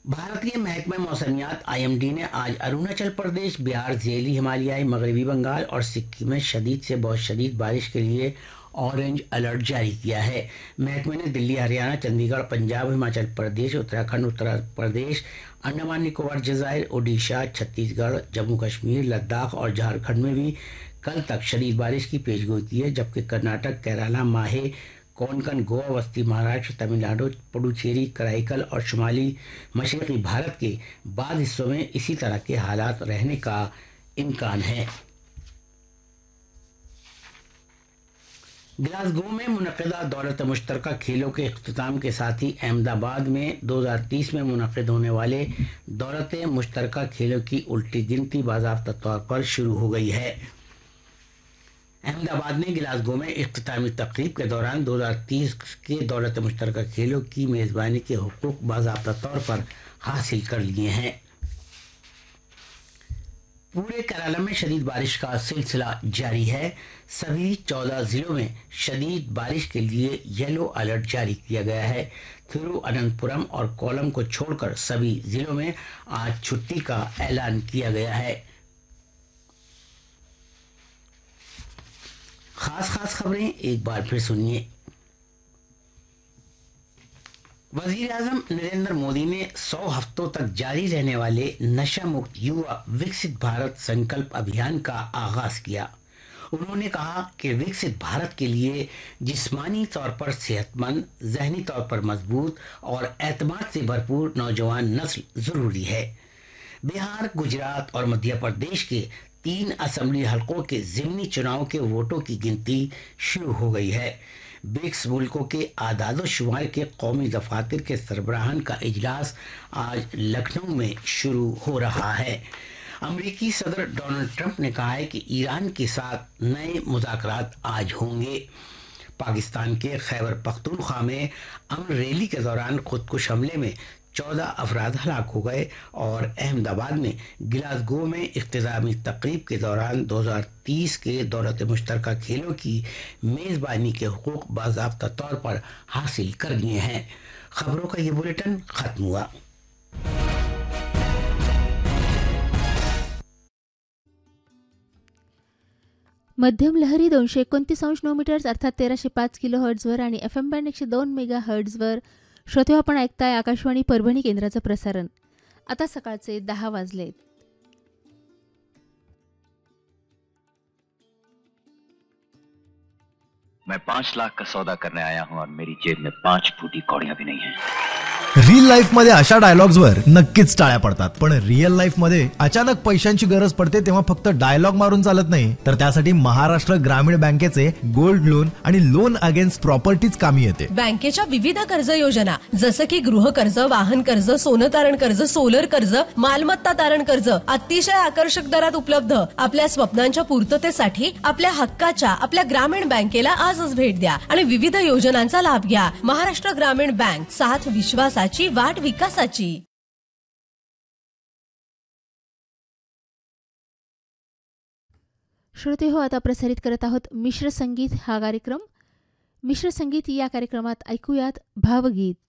भारतीय महकमे मौसमियात IMD ने आज अरुणाचल प्रदेश, बिहार, दिल्ली, हिमालयाई, मगरबी बंगाल और सिक्किम में शदीद से बहुत शदीद बारिश के लिए ऑरेंज अलर्ट जारी किया है। महकमे ने दिल्ली, हरियाणा, चंडीगढ़, पंजाब, हिमाचल प्रदेश, उत्तराखंड, उत्तर प्रदेश, अंडमान निकोबार जजायर, ओडिशा, छत्तीसगढ़, जम्मू कश्मीर, लद्दाख और झारखंड में भी कल तक शदीद बारिश की पेशगोई की है, जबकि कर्नाटक, केरला, माहे, कोंकण, गोवा, वस्ती महाराष्ट्र, तमिलनाडु, पुडुचेरी, कराईकल और शुमाली मशरकी भारत के बाद हिस्सों में इसी तरह के हालात रहने का इम्कान है। ग्लासगो में मुनक़िदा दौलत मुश्तरका खेलों के इख्तिताम के साथ ही अहमदाबाद में 2030 में मुनक़िद होने वाले दौलत मुश्तरका खेलों की उल्टी गिनती बाज़ाब्ता तौर पर शुरू हो गई है। अहमदाबाद ने ग्लासगो में इख्तितामी तक़रीब के दौरान 2030 के दौलत मुश्तरका खेलों की मेज़बानी के हुकूक बाज़ाब्ता तौर पर हासिल कर लिए हैं। पूरे केरला में शदीद बारिश का सिलसिला जारी है। सभी 14 जिलों में शदीद बारिश के लिए येलो अलर्ट जारी किया गया है। तिरुवनंतपुरम और कोल्लम को छोड़कर सभी जिलों में आज छुट्टी का ऐलान किया गया है। खास खबरें एक बार फिर सुनिए। वजीर आजम नरेंद्र मोदी ने 100 हफ्तों तक जारी रहने वाले नशा मुक्त युवा विकसित भारत संकल्प अभियान का आगाज किया। उन्होंने कहा कि विकसित भारत के लिए जिस्मानी तौर पर सेहतमंद, जहनी तौर पर मजबूत और एतमाद से भरपूर नौजवान नस्ल जरूरी है। बिहार, गुजरात और मध्य प्रदेश के 3 असेंबली हलकों के ज़िमनी चुनाव के वोटों की गिनती शुरू हो गई है। ब्रिक्स मुल्कों के आदाद शुमार के कौमी दफातर के सरबराहान का इजलास आज लखनऊ में शुरू हो रहा है। अमेरिकी सदर डोनाल्ड ट्रंप ने कहा है कि ईरान के साथ नए मुज़ाकरात आज होंगे। पाकिस्तान के खैबर पख्तूनख्वा में अमन रैली के दौरान खुदकुश हमले में 14 अफराद हलाक हो गए और अहमदाबाद में ग्लासगो में इख्तितामी तकरीब के दौरान 2030 के दौलत मुश्तरका खेलों की मेज़बानी के हुकूक बाज़ाब्ता तौर पर हासिल कर लिए हैं। खबरों का ये बुलेटिन खत्म हुआ। मध्यम लहरी 229 मीटर्स अर्थात 1305 किलोहर्ट्झवर आणि FM बँड 102 मेगाहर्ट्झवर श्रोते आपण ऐकताय आकाशवाणी परभणी केंद्राचं प्रसारण। आता सकाळचे 10 वाजले। मैं 5 लाख का सौदा करने आया हूं और मेरी जेब में 5 फूटी कौड़ियां भी नहीं हैं। रियल लाईफ मध्ये अशा डायलॉग्सवर नक्कीच टाळ्या पडतात, पण रिअल लाईफ मध्ये अचानक पैशांची गरज पडते तेव्हा फक्त डायलॉग मारून चालत नाही, तर त्यासाठी महाराष्ट्र ग्रामीण बँकेचे गोल्ड लोन आणि लोन अगेन्स्ट प्रॉपर्टीज कामी येते। बँकेच्या विविध कर्ज योजना जसं की गृह कर्ज, वाहन कर्ज, सोनं तारण कर्ज, सोलर कर्ज, मालमत्ता तारण कर्ज अतिशय आकर्षक दरात उपलब्ध। आपल्या स्वप्नांच्या पूर्ततेसाठी आपल्या हक्काच्या आपल्या ग्रामीण बँकेला आजच भेट द्या आणि विविध योजनांचा लाभ घ्या। महाराष्ट्र ग्रामीण बँक, साथ विश्वासाची वाट विकासाची। श्रोते हो, आता प्रसारित करत आहोत मिश्र संगीत हा कार्यक्रम। मिश्र संगीत या कार्यक्रमात ऐकूयात भावगीत।